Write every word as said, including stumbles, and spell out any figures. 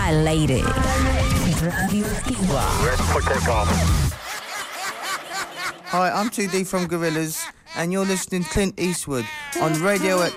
Lady. Radioactiva. Hi, I'm two D from Gorillaz, and you're listening to Clint Eastwood on Radio